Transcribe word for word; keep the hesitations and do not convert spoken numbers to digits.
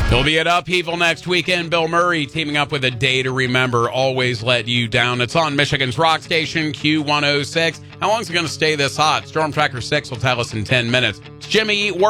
He'll be at Upheaval next weekend. Bill Murray teaming up with A Day to Remember, Always Let You Down. It's on Michigan's rock station, Q one oh six. How long is it going to stay this hot? Storm Tracker six will tell us in ten minutes. It's Jimmy Eat Work.